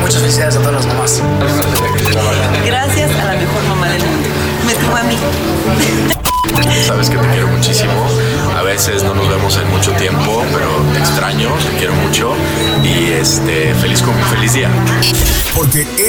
muchas felicidades a todas las mamás. Gracias a la mejor mamá del mundo. Me tuvo a mí. Sabes que te quiero muchísimo. A veces no nos vemos en mucho tiempo, pero te extraño, te quiero mucho y feliz día. Porque